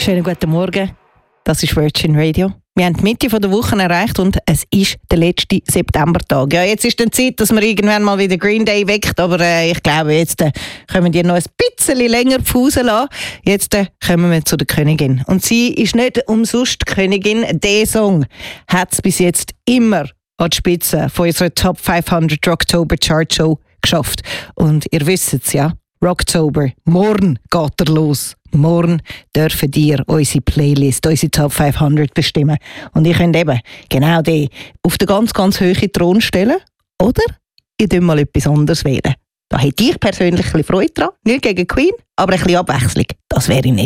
Schönen guten Morgen, das ist Virgin Radio. Wir haben die Mitte der Woche erreicht und es ist der letzte Septembertag. Ja, jetzt ist dann Zeit, dass man irgendwann mal wieder Green Day weckt, aber ich glaube, jetzt können wir noch ein bisschen länger pausen lassen. Jetzt kommen wir zu der Königin. Und sie ist nicht umsonst Königin. Der Song hat es bis jetzt immer an die Spitze von unserer Top 500 Rocktober Chart Show geschafft. Und ihr wisst es ja, Rocktober, morgen geht er los. Morgen dürfen ihr unsere Playlist, unsere Top 500 bestimmen. Und ihr könnt eben genau die auf den ganz, ganz hohen Thron stellen. Oder ihr könnt mal etwas anderes wählen. Da hätte ich persönlich ein bisschen Freude dran. Nicht gegen Queen, aber ein bisschen Abwechslung. Das wäre nett.